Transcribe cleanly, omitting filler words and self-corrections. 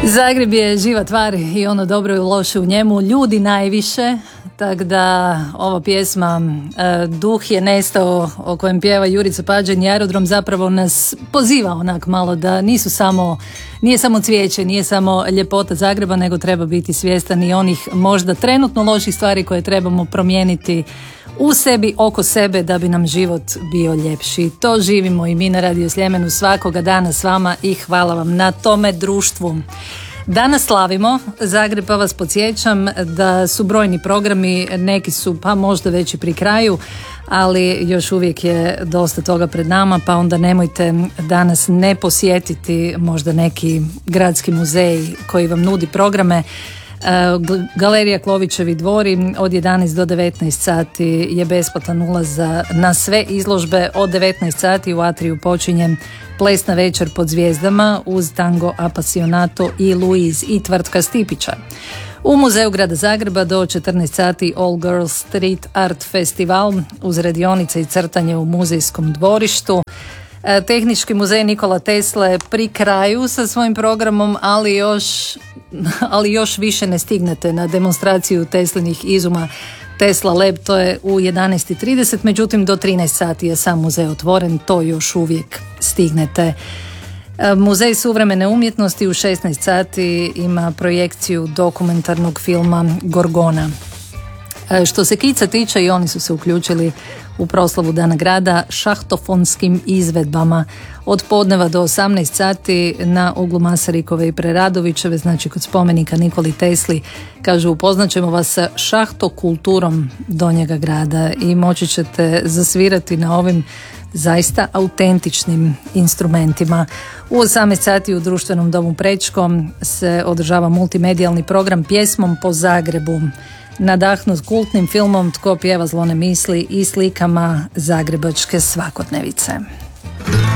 Zagreb je živa tvar i ono dobro i loše u njemu, ljudi najviše, tako da ova pjesma Duh je nestao o kojem pjeva Jurica Pađen i Aerodrom zapravo nas poziva onak malo da nije samo cvijeće, nije samo ljepota Zagreba, nego treba biti svjestan i onih možda trenutno loših stvari koje trebamo promijeniti u sebi, oko sebe da bi nam život bio ljepši. To živimo i mi na Radio Sljemenu svakoga dana s vama i hvala vam na tome društvu. Danas slavimo Zagreb, pa vas podsjećam da su brojni programi, neki su pa možda već i pri kraju, ali još uvijek je dosta toga pred nama, pa onda nemojte danas ne posjetiti možda neki gradski muzej koji vam nudi programe. Galerija Klovićevi dvori od 11 do 19 sati je besplatan ulaz na sve izložbe. Od 19 sati u Atriju počinje plesna večer pod zvijezdama uz tango apasionato i Luiz i Tvrtka Stipića. U Muzeju grada Zagreba do 14 sati All Girls Street Art Festival uz radionice i crtanje u muzejskom dvorištu. Tehnički muzej Nikola Tesla pri kraju sa svojim programom, ali još više ne stignete na demonstraciju Teslinih izuma Tesla Lab, to je u 11:30, međutim do 13 sati je sam muzej otvoren, to još uvijek stignete. Muzej suvremene umjetnosti u 16 sati ima projekciju dokumentarnog filma Gorgona. Što se Kica tiče, i oni su se uključili u proslavu Dana grada šahtofonskim izvedbama od podneva do 18 sati na uglu Masarikove i Preradovićeve, znači kod spomenika Nikoli Tesli. Kažu, upoznaćemo vas sa šahtokulturom Donjega grada i moći ćete zasvirati na ovim zaista autentičnim instrumentima. U 18 sati u Društvenom domu Prečko se održava multimedijalni program Pjesmom po Zagrebu, nadahnut kultnim filmom Tko pjeva zlone misli i slikama zagrebačke svakodnevice.